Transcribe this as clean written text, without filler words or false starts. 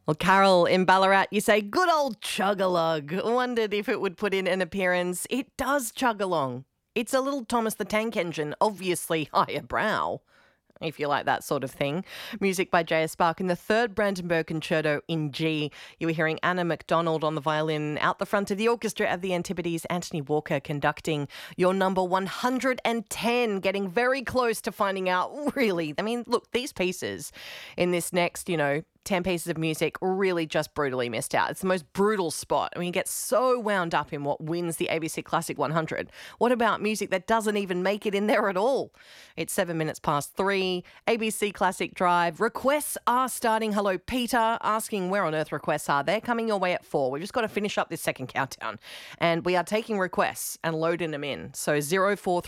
Well, Carol in Ballarat, you say, good old chug-a-lug. Wondered if it would put in an appearance. It does chug along. It's a little Thomas the Tank Engine, obviously higher brow, if you like that sort of thing. Music by J.S. Spark in the third Brandenburg Concerto in G. You were hearing Anna MacDonald on the violin. Out the front of the orchestra at the Antipodes, Anthony Walker conducting your number 110, getting very close to finding out, really. I mean, look, these pieces in this next, 10 pieces of music really just brutally missed out. It's the most brutal spot. I mean, you get so wound up in what wins the ABC Classic 100. What about music that doesn't even make it in there at all? It's 7 minutes past 3. ABC Classic Drive. Requests are starting. Hello, Peter, asking where on earth requests are. They're coming your way at 4. We've just got to finish up this second countdown. And we are taking requests and loading them in. So 04